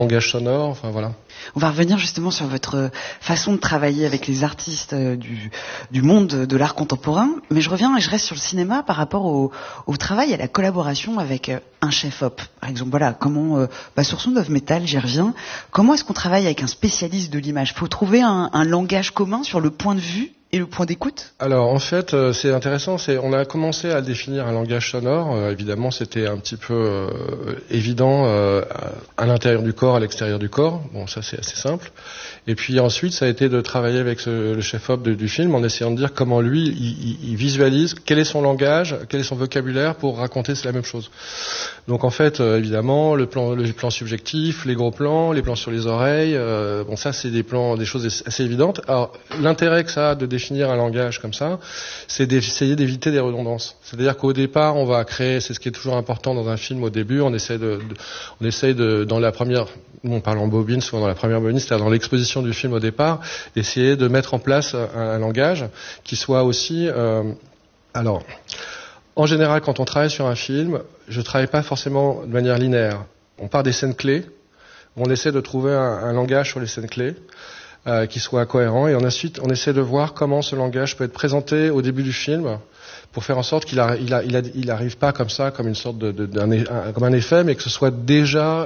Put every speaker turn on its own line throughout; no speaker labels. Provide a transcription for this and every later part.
langage sonore, enfin voilà.
On va revenir justement sur votre façon de travailler avec les artistes du monde de l'art contemporain, mais je reviens et je reste sur le cinéma par rapport au travail, à la collaboration avec un chef-op. Par exemple, voilà, comment, sur Sound of Metal, j'y reviens, comment est-ce qu'on travaille avec un spécialiste de l'image? Faut trouver un langage commun sur le point de vue et le point d'écoute?
Alors en fait, c'est intéressant, on a commencé à définir un langage sonore, évidemment c'était un petit peu évident à l'intérieur du corps, à l'extérieur du corps, bon ça c'est assez simple, et puis ensuite ça a été de travailler avec le chef-op du film en essayant de dire comment lui, il visualise, quel est son langage, quel est son vocabulaire pour raconter c'est la même chose. Donc en fait, évidemment, le plan subjectif, les gros plans, les plans sur les oreilles, bon ça c'est des choses assez évidentes. Alors l'intérêt que ça a de définir un langage comme ça, c'est d'essayer d'éviter des redondances. C'est-à-dire qu'au départ, on va créer, c'est ce qui est toujours important dans un film au début, on essaye dans la première, on parle en bobine, souvent dans la première bobine, c'est-à-dire dans l'exposition du film au départ, d'essayer de mettre en place un langage qui soit aussi, alors, en général, quand on travaille sur un film, je travaille pas forcément de manière linéaire. On part des scènes clés, on essaie de trouver un langage sur les scènes clés, qui soit cohérent, et ensuite on essaie de voir comment ce langage peut être présenté au début du film pour faire en sorte qu'il arrive pas comme ça, comme une sorte comme un effet, mais que ce soit déjà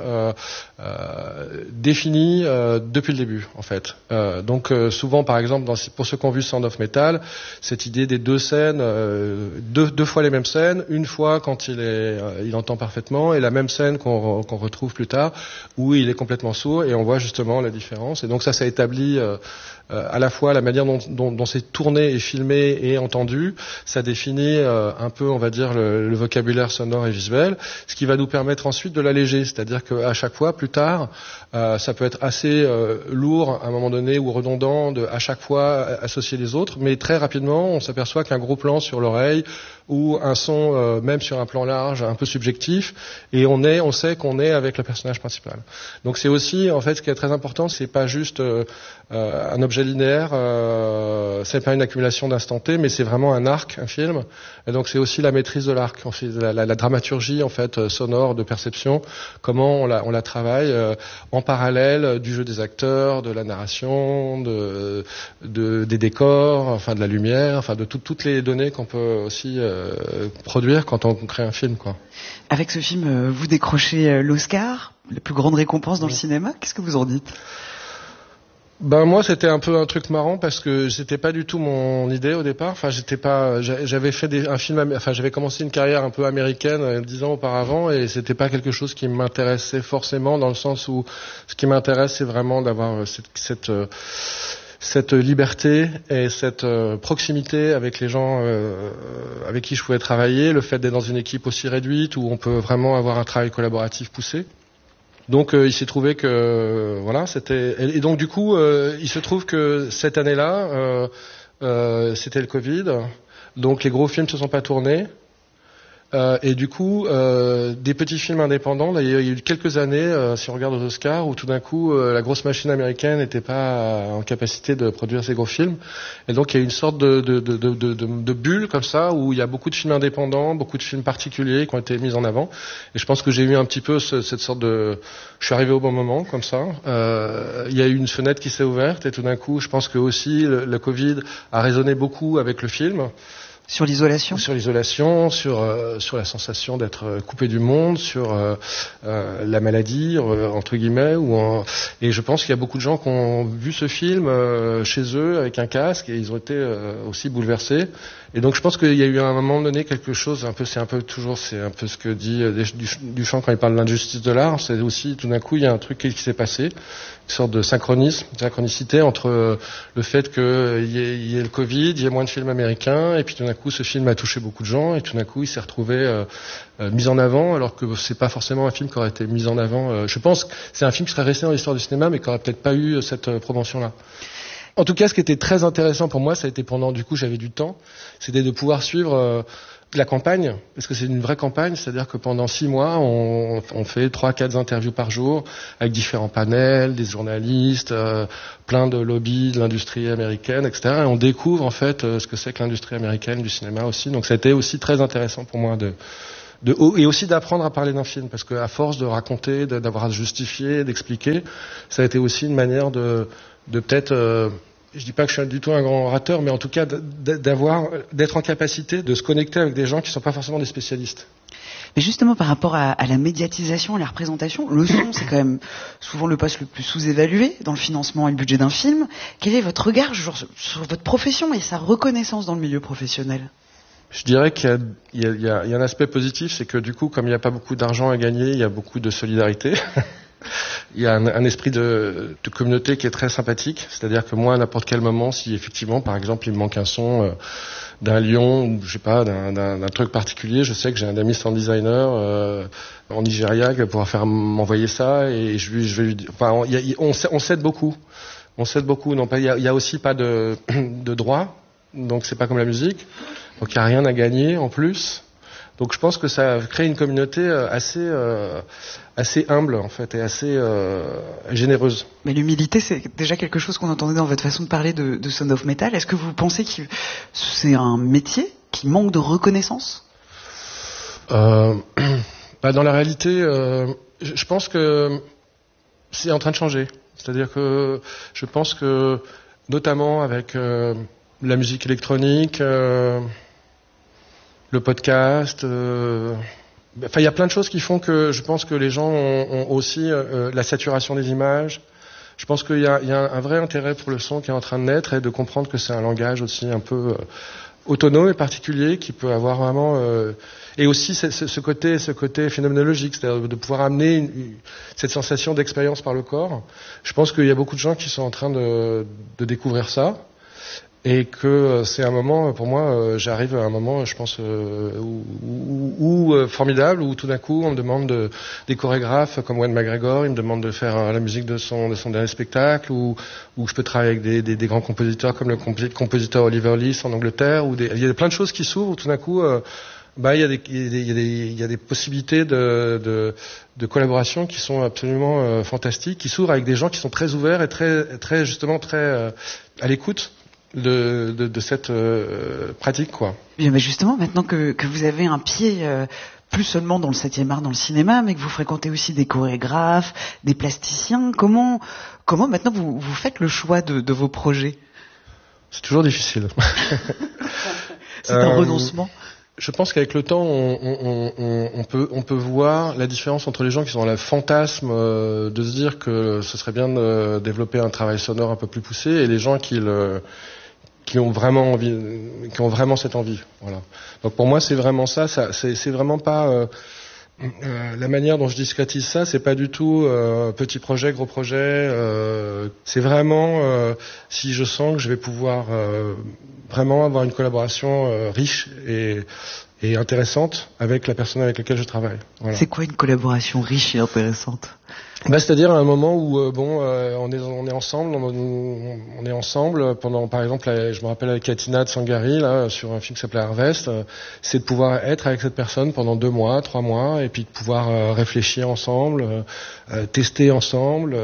défini depuis le début, en fait. Donc souvent, par exemple, pour ceux qui ont vu Sound of Metal, cette idée des deux scènes, deux fois les mêmes scènes, une fois quand il entend parfaitement, et la même scène qu'on retrouve plus tard, où il est complètement sourd, et on voit justement la différence. Et donc ça établit à la fois la manière dont c'est tourné et filmé et entendu, ça définit un peu, on va dire, le vocabulaire sonore et visuel, ce qui va nous permettre ensuite de l'alléger, c'est-à-dire qu'à chaque fois, plus tard, ça peut être assez lourd à un moment donné ou redondant de à chaque fois associer les autres, mais très rapidement, on s'aperçoit qu'un gros plan sur l'oreille ou un son même sur un plan large, un peu subjectif, et on sait qu'on est avec le personnage principal. Donc c'est aussi, en fait, ce qui est très important, c'est pas juste un objet linéaire, c'est pas une accumulation d'instants T, mais c'est vraiment un arc, un film. Et donc c'est aussi la maîtrise de l'arc, la dramaturgie en fait sonore, de perception, comment on la travaille en parallèle du jeu des acteurs, de la narration, des décors, enfin de la lumière, enfin de toutes les données qu'on peut aussi produire quand on crée un film, quoi.
Avec ce film, vous décrochez l'Oscar, la plus grande récompense dans le cinéma. Qu'est-ce que vous en dites?
Moi c'était un peu un truc marrant parce que c'était pas du tout mon idée au départ. Enfin j'avais fait un film, j'avais commencé une carrière un peu américaine 10 ans auparavant et c'était pas quelque chose qui m'intéressait forcément, dans le sens où ce qui m'intéresse c'est vraiment d'avoir cette liberté et cette proximité avec les gens avec qui je pouvais travailler, le fait d'être dans une équipe aussi réduite où on peut vraiment avoir un travail collaboratif poussé. Donc il s'est trouvé que voilà, et donc du coup il se trouve que cette année-là c'était le Covid, donc les gros films se sont pas tournés. Et du coup, des petits films indépendants, là, il y a eu quelques années, si on regarde aux Oscars, où tout d'un coup, la grosse machine américaine n'était pas en capacité de produire ces gros films. Et donc, il y a eu une sorte de bulle comme ça, où il y a beaucoup de films indépendants, beaucoup de films particuliers qui ont été mis en avant. Et je pense que j'ai eu un petit peu cette sorte de... Je suis arrivé au bon moment, comme ça. Il y a eu une fenêtre qui s'est ouverte, et tout d'un coup, je pense que aussi, le Covid a résonné beaucoup avec le film.
Sur l'isolation,
sur la sensation d'être coupé du monde, sur la maladie entre guillemets, et je pense qu'il y a beaucoup de gens qui ont vu ce film chez eux avec un casque et ils ont été aussi bouleversés. Et donc je pense qu'il y a eu à un moment donné quelque chose, c'est un peu ce que dit Duchamp quand il parle de l'injustice de l'art. C'est aussi tout d'un coup il y a un truc qui s'est passé, une sorte de synchronicité entre le fait qu'il y ait le Covid, il y ait moins de films américains, et puis tout d'un coup ce film a touché beaucoup de gens, et tout d'un coup il s'est retrouvé mis en avant, alors que c'est pas forcément un film qui aurait été mis en avant. Je pense que c'est un film qui serait resté dans l'histoire du cinéma, mais qui aurait peut-être pas eu cette promotion-là. En tout cas, ce qui était très intéressant pour moi, ça a été pendant, du coup, j'avais du temps, c'était de pouvoir suivre la campagne, parce que c'est une vraie campagne, c'est-à-dire que pendant 6 mois, on fait 3-4 interviews par jour, avec différents panels, des journalistes, plein de lobbies de l'industrie américaine, etc. Et on découvre, en fait, ce que c'est que l'industrie américaine du cinéma aussi. Donc, ça a été aussi très intéressant pour moi et aussi d'apprendre à parler d'un film, parce qu'à force de raconter, d'avoir à justifier, d'expliquer, ça a été aussi une manière de peut-être, je dis pas que je suis du tout un grand orateur, mais en tout cas d'être en capacité de se connecter avec des gens qui sont pas forcément des spécialistes.
Mais justement, par rapport à la médiatisation, à la représentation, le son, c'est quand même souvent le poste le plus sous-évalué dans le financement et le budget d'un film. Quel est votre regard sur votre profession et sa reconnaissance dans le milieu professionnel ?
Je dirais qu'il y a un aspect positif, c'est que du coup, comme il n'y a pas beaucoup d'argent à gagner, il y a beaucoup de solidarité. Il y a un esprit de communauté qui est très sympathique. C'est-à-dire que moi, à n'importe quel moment, si effectivement, par exemple, il me manque un son d'un lion ou je sais pas, d'un truc particulier, je sais que j'ai un ami sound designer en Nigeria qui va pouvoir m'envoyer ça et je vais lui dire. Enfin, on s'aide beaucoup. On s'aide beaucoup. Non, il y a aussi pas de droit, donc c'est pas comme la musique. Donc il n'y a rien à gagner en plus. Donc je pense que ça crée une communauté assez humble en fait et assez généreuse.
Mais l'humilité, c'est déjà quelque chose qu'on entendait dans votre façon de parler de Sound of Metal. Est-ce que vous pensez que c'est un métier qui manque de reconnaissance ?
Dans la réalité, je pense que c'est en train de changer. C'est-à-dire que je pense que notamment avec la musique électronique, le podcast, il y a plein de choses qui font que je pense que les gens ont aussi la saturation des images. Je pense qu'il y a un vrai intérêt pour le son qui est en train de naître et de comprendre que c'est un langage aussi un peu autonome et particulier qui peut avoir vraiment et aussi ce côté phénoménologique, c'est-à-dire de pouvoir amener cette sensation d'expérience par le corps. Je pense qu'il y a beaucoup de gens qui sont en train de découvrir ça. Et que c'est un moment, pour moi, j'arrive à un moment, je pense, formidable, où tout d'un coup, on me demande des chorégraphes comme Wayne McGregor, il me demande de faire la musique de son dernier spectacle, où je peux travailler avec des grands compositeurs comme le compositeur Oliver Lees en Angleterre, il y a plein de choses qui s'ouvrent, où tout d'un coup, il y a des possibilités de collaboration qui sont absolument fantastiques, qui s'ouvrent avec des gens qui sont très ouverts et très justement très à l'écoute de cette pratique, quoi.
Bien, mais justement, maintenant que vous avez un pied plus seulement dans le 7e art, dans le cinéma, mais que vous fréquentez aussi des chorégraphes, des plasticiens, comment maintenant vous faites le choix de vos projets ?
C'est toujours difficile.
C'est un renoncement.
Je pense qu'avec le temps, on peut voir la différence entre les gens qui sont dans le fantasme de se dire que ce serait bien de développer un travail sonore un peu plus poussé et les gens qui ont vraiment envie, qui ont vraiment cette envie. Voilà. Donc pour moi, c'est vraiment ça. C'est vraiment pas la manière dont je discrétise ça. C'est pas du tout petit projet, gros projet. C'est vraiment si je sens que je vais pouvoir vraiment avoir une collaboration riche et intéressante avec la personne avec laquelle je travaille. Voilà.
C'est quoi une collaboration riche et intéressante ?
C'est-à-dire à un moment où on est ensemble, on est ensemble pendant, par exemple, je me rappelle avec Katina de Sangari là sur un film qui s'appelait Harvest, c'est de pouvoir être avec cette personne pendant 2 mois, 3 mois, et puis de pouvoir réfléchir ensemble, tester ensemble,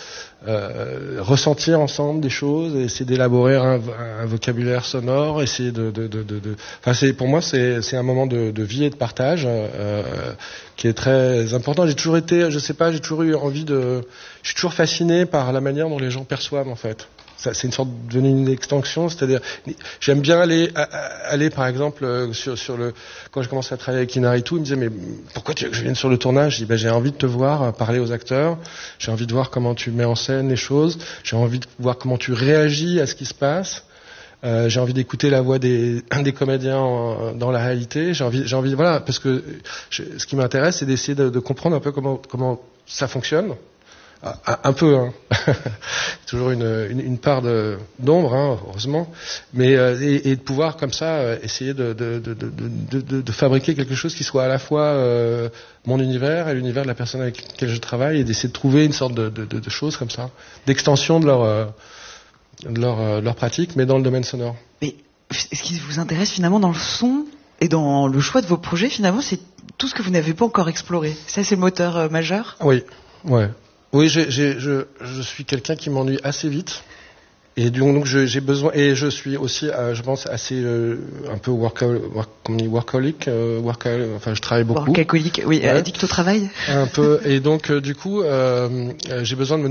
ressentir ensemble des choses, essayer d'élaborer un vocabulaire sonore, essayer pour moi c'est un moment de vie et de partage qui est très important. J'ai toujours été, j'ai toujours eu envie je suis toujours fasciné par la manière dont les gens perçoivent en fait. Ça, c'est une sorte une extension, c'est-à-dire j'aime bien aller par exemple quand je commençais à travailler avec Inaritu, il me disait mais pourquoi tu veux que je vienne sur le tournage? Je dis j'ai envie de te voir parler aux acteurs, j'ai envie de voir comment tu mets en scène les choses, j'ai envie de voir comment tu réagis à ce qui se passe. J'ai envie d'écouter la voix des comédiens dans la réalité. J'ai envie, voilà, parce que ce qui m'intéresse, c'est d'essayer de comprendre un peu comment ça fonctionne. Un peu, hein. Toujours une part d'ombre, hein, heureusement, mais et de pouvoir comme ça essayer de fabriquer quelque chose qui soit à la fois mon univers et l'univers de la personne avec laquelle je travaille, et d'essayer de trouver une sorte de choses comme ça, d'extension de leur pratique, mais dans le domaine sonore.
Mais ce qui vous intéresse finalement dans le son et dans le choix de vos projets, finalement, c'est tout ce que vous n'avez pas encore exploré. Ça, c'est le moteur majeur ?
Oui, ouais. Oui, je suis quelqu'un qui m'ennuie assez vite. Et donc j'ai besoin, et je suis aussi, je pense, assez un peu workaholic, enfin je travaille beaucoup.
Workaholic, oui,
ouais.
addict au travail.
Un peu, et donc du coup j'ai besoin de me